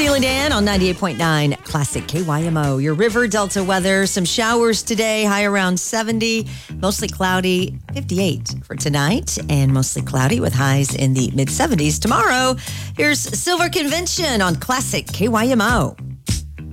Steely Dan on 98.9 Classic KYMO. Your River Delta weather. Some showers today, high around 70. Mostly cloudy, 58 for tonight. And mostly cloudy with highs in the mid-70s tomorrow. Here's Silver Convention on Classic KYMO.